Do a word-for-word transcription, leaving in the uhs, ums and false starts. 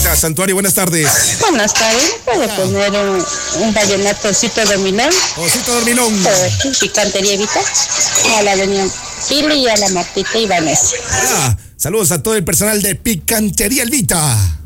Gracias, Santuario, buenas tardes. Buenas tardes, puede poner un, un vallenato Osito Dormilón. Osito Dormilón. Eh, Picantería Evita. A la doña Pili y a la Martita y Vanessa. Ah, saludos a todo el personal de Picantería Elvita.